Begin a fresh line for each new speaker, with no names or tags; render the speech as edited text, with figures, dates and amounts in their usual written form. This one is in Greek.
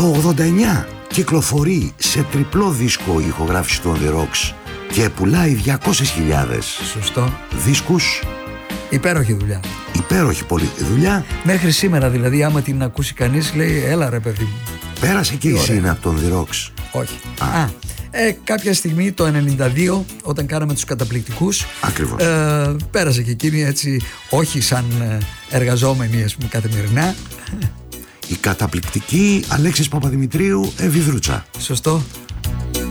Το 89 κυκλοφορεί σε τριπλό δίσκο η ηχογράφηση του On The Rocks και πουλάει 200.000
Σωστό.
δίσκους.
Υπέροχη δουλειά.
Υπέροχη πολύ δουλειά.
Μέχρι σήμερα δηλαδή, άμα την ακούσει κανείς, λέει έλα ρε παιδί μου.
Πέρασε και η
ωραία.
Σίνα από τον The Rocks.
Όχι. Κάποια στιγμή το 92, όταν κάναμε τους καταπληκτικούς,
Ακριβώς.
πέρασε και εκείνη έτσι, όχι σαν εργαζόμενη ας πούμε καθημερινά.
Η καταπληκτική Αλέξης Παπαδημητρίου Ευηδρούτσα.
Σωστό.